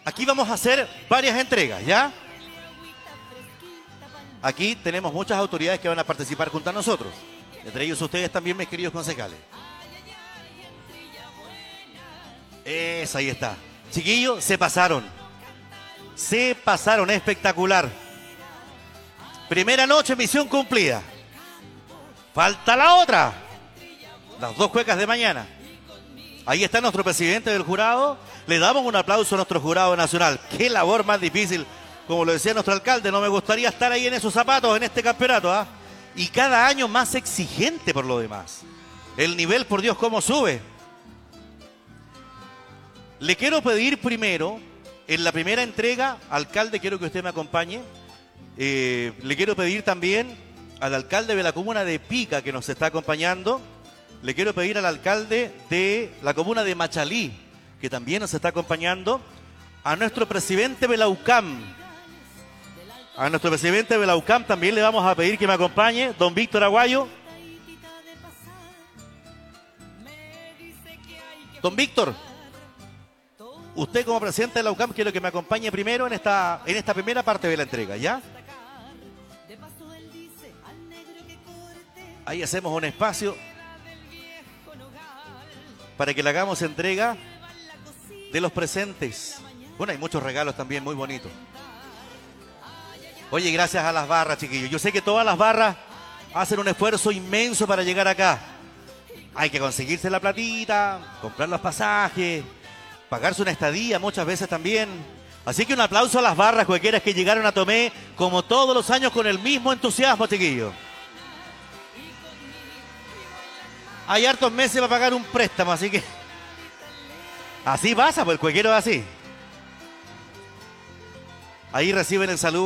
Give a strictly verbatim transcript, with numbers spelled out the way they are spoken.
Aquí vamos a hacer varias entregas, ¿ya? Aquí tenemos muchas autoridades que van a participar junto a nosotros. Entre ellos ustedes también, mis queridos concejales. Eso, ahí está. Chiquillos, se pasaron. Se pasaron, espectacular. Primera noche, misión cumplida. Falta la otra. Las dos cuecas de mañana. Ahí está nuestro presidente del jurado. Le damos un aplauso a nuestro jurado nacional. Qué labor más difícil. Como lo decía nuestro alcalde, no me gustaría estar ahí en esos zapatos en este campeonato, ¿ah? Y cada año más exigente por lo demás. El nivel, por Dios, cómo sube. Le quiero pedir primero, en la primera entrega, alcalde, quiero que usted me acompañe. Eh, le quiero pedir también al alcalde de la comuna de Pica, que nos está acompañando. Le quiero pedir al alcalde de la comuna de Machalí, que también nos está acompañando. A nuestro presidente de la U C A M. A nuestro presidente de la U C A M también le vamos a pedir que me acompañe, don Víctor Aguayo. Don Víctor, usted como presidente de la U C A M quiero que me acompañe primero en esta, en esta primera parte de la entrega, ¿ya? Ahí hacemos un espacio para que le hagamos entrega de los presentes. Bueno, hay muchos regalos también muy bonitos. Oye, gracias a las barras, chiquillos. Yo sé que todas las barras hacen un esfuerzo inmenso para llegar acá. Hay que conseguirse la platita, comprar los pasajes, pagarse una estadía muchas veces también. Así que un aplauso a las barras cualquiera que llegaron a Tomé, como todos los años, con el mismo entusiasmo, chiquillos. Hay hartos meses para pagar un préstamo, así que... Así pasa, pues el cuequero es así. Ahí reciben el saludo.